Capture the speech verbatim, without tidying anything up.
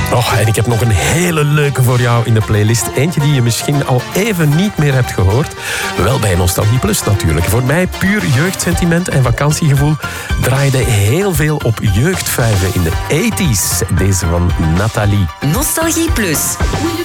Oh, en ik heb nog een hele leuke voor jou in de playlist. Eentje die je misschien al even niet meer hebt gehoord. Wel bij Nostalgie Plus natuurlijk. Voor mij puur jeugdsentiment en vakantiegevoel draaide heel veel op jeugdvijven in de tachtiger. Deze van Nathalie. Nostalgie Plus.